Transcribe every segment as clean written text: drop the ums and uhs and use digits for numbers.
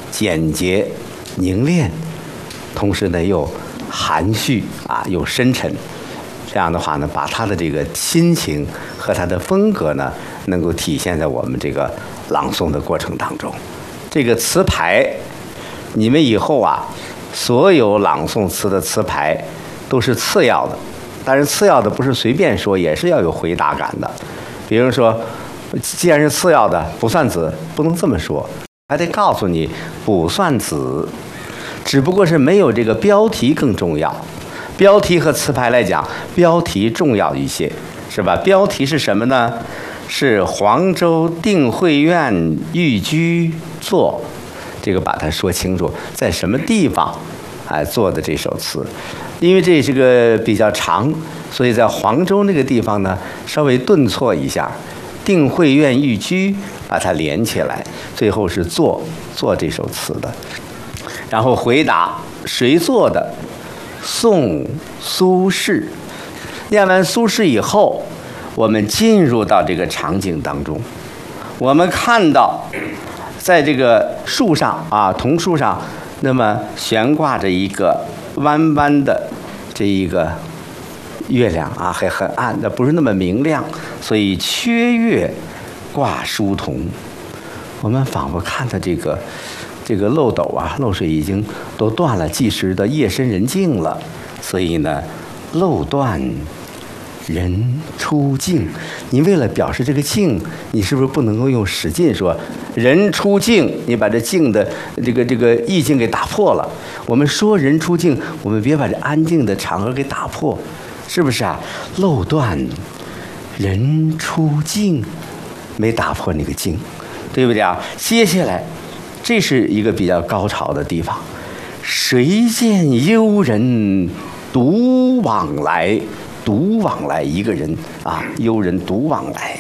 简洁凝练，同时呢又含蓄啊，又深沉。这样的话呢，把他的这个心情和他的风格呢，能够体现在我们这个朗诵的过程当中。这个词牌，你们以后啊，所有朗诵词的词牌都是次要的，但是次要的不是随便说，也是要有回答感的。比如说，既然是次要的，卜算子不能这么说，还得告诉你卜算子，只不过是没有这个标题更重要。标题和词牌来讲，标题重要一些，是吧？标题是什么呢？是黄州定慧院寓居作，这个把它说清楚，在什么地方做的这首词。因为这是个比较长，所以在黄州那个地方呢，稍微顿挫一下，定慧院寓居把它连起来，最后是做这首词的。然后回答谁做的？宋苏轼。念完苏轼以后，我们进入到这个场景当中，我们看到在这个树上啊，桐树上，那么悬挂着一个弯弯的这一个月亮啊，还很暗的，不是那么明亮，所以缺月挂疏桐。我们仿佛看到这个漏斗啊，漏水已经都断了，计时的夜深人静了，所以呢，漏断人出境。你为了表示这个境，你是不是不能够用使劲说人出境？你把这境的这个意境给打破了。我们说人出境，我们别把这安静的场合给打破，是不是啊？漏断人出境，没打破那个境，对不对啊？接下来。这是一个比较高潮的地方。谁见幽人独往来？独往来，一个人啊，幽人独往来。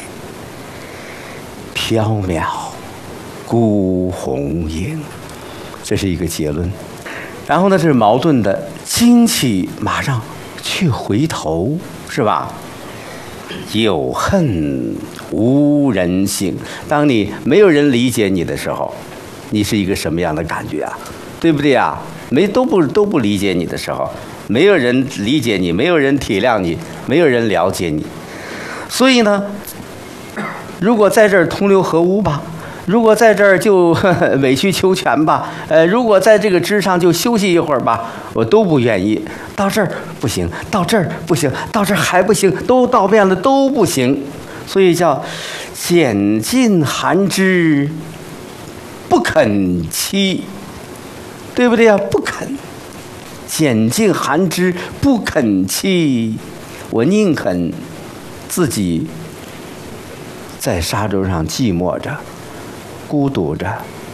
缥缈孤鸿影，这是一个结论。然后呢，这是矛盾的，惊起马上却回头，是吧？有恨无人省。当你没有人理解你的时候，你是一个什么样的感觉啊？对不对啊？都不理解你的时候，没有人理解你，没有人体谅你，没有人了解你。所以呢，如果在这儿同流合污吧，如果在这儿就委曲求全吧，如果在这个枝上就休息一会儿吧，我都不愿意。到这儿不行，到这儿不行，到这儿还不行，都到遍了都不行。所以叫拣尽寒枝不肯栖，对不对呀？不肯，拣尽寒枝不肯栖，我宁肯自己在沙洲上寂寞着，孤独着，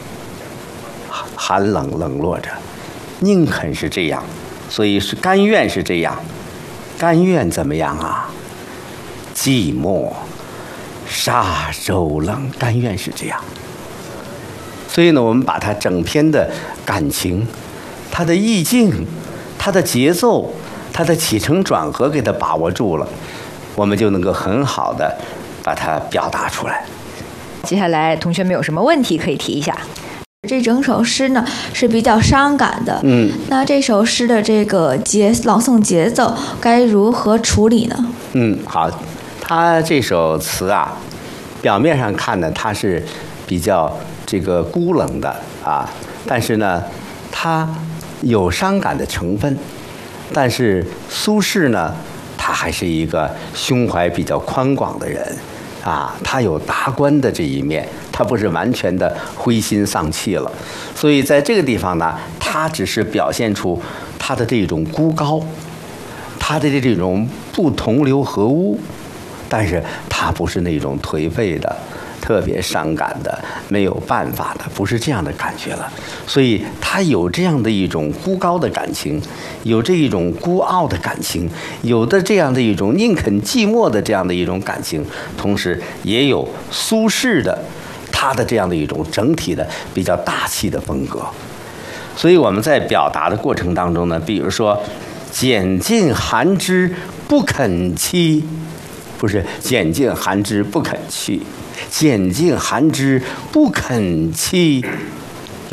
寒冷冷落着，宁肯是这样，所以是甘愿是这样，甘愿怎么样啊？寂寞，沙洲冷，甘愿是这样。所以呢，我们把它整篇的感情、它的意境、它的节奏、它的起承转合给它把握住了，我们就能够很好的把它表达出来。 接下来同学们有什么问题可以提一下？这整首诗呢是比较伤感的，那这首诗的这个朗诵节奏该如何处理呢？ 好，他这首词啊，表面上看呢，它是比较这个孤冷的啊，但是呢，它有伤感的成分，但是苏轼呢，他还是一个胸怀比较宽广的人啊，他有达观的这一面，他不是完全的灰心丧气了，所以在这个地方呢，他只是表现出他的这种孤高，他的这种不同流合污，但是他不是那种颓废的特别伤感的没有办法的，不是这样的感觉了。所以他有这样的一种孤高的感情，有这一种孤傲的感情，有的这样的一种宁肯寂寞的这样的一种感情，同时也有苏轼的他的这样的一种整体的比较大气的风格。所以我们在表达的过程当中呢，比如说拣尽寒枝不肯栖，不是拣尽寒枝不肯去，拣尽寒枝不肯栖，